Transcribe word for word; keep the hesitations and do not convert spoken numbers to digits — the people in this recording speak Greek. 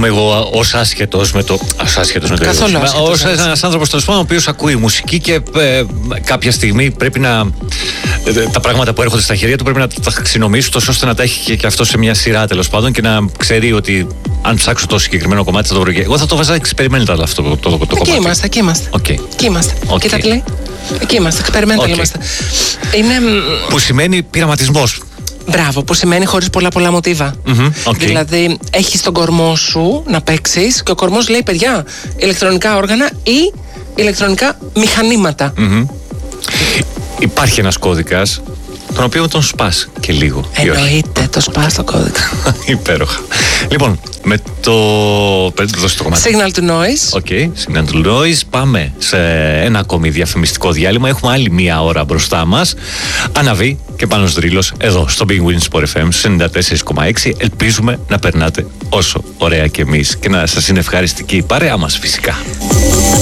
είμαι εγώ ως άσχετος με το. Ως άσχετος με το. Καθόλου άσχετος. Ως ένας άνθρωπος τέλος πάντων, ο οποίος ακούει μουσική και ε, κάποια στιγμή πρέπει να. Ε, τα πράγματα που έρχονται στα χέρια του πρέπει να τα ταξινομήσει, τόσο ώστε να τα έχει και, και αυτό σε μια σειρά τέλος πάντων και να ξέρει ότι αν ψάξω το συγκεκριμένο κομμάτι θα το βρω. Εγώ θα το βάζα experimental αυτό το, το, το, το κομμάτι. Εκεί είμαστε, εκεί είμαστε. Okay. Εκεί είμαστε. Okay. Κοίτα τι λέει. Εκεί είμαστε, experimental Okay. είμαστε. Είναι. Που σημαίνει πειραματισμός. Μπράβο, που σημαίνει χωρίς πολλά πολλά μοτίβα. Mm-hmm, okay. Δηλαδή, έχεις τον κορμό σου να παίξεις και ο κορμός λέει, παιδιά, ηλεκτρονικά όργανα ή ηλεκτρονικά μηχανήματα. Mm-hmm. Υπάρχει ένας κώδικας, τον οποίο τον σπάς και λίγο. Εννοείται, το σπάς το κώδικα. Υπέροχα. Λοιπόν, με το. Δώσε το κομμάτι. Signal to noise. Οκ, okay, signal to noise. Πάμε σε ένα ακόμη διαφημιστικό διάλειμμα. Έχουμε άλλη μία ώρα μπροστά μας. Αναβεί και Πάνος Δρύλος εδώ στο Big Win Sport εφ εμ ενενήντα τέσσερα κόμμα έξι. Ελπίζουμε να περνάτε όσο ωραία και εμείς και να σας είναι ευχαριστική η παρέα μας φυσικά.